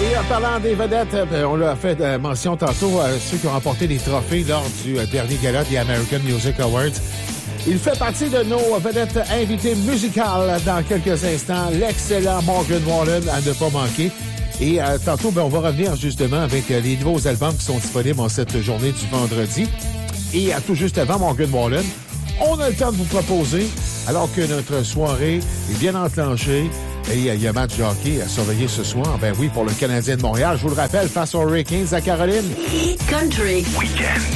Et en parlant des vedettes, on l'a fait mention tantôt à ceux qui ont remporté des trophées lors du dernier gala des American Music Awards. Il fait partie de nos vedettes invitées musicales dans quelques instants. L'excellent Morgan Wallen à ne pas manquer. Et tantôt, on va revenir justement avec les nouveaux albums qui sont disponibles en cette journée du vendredi. Et tout juste avant Morgan Wallen, on a le temps de vous proposer, alors que notre soirée est bien enclenchée, et il y a un match de hockey à surveiller ce soir. Ben oui, pour le Canadien de Montréal, je vous le rappelle, face aux Hurricanes à Caroline. Country. Weekend.